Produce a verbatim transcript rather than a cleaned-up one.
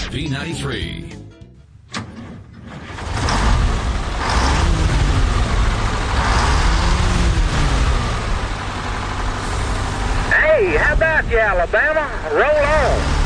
B ninety-three. Hey, how about you, Alabama? Roll on.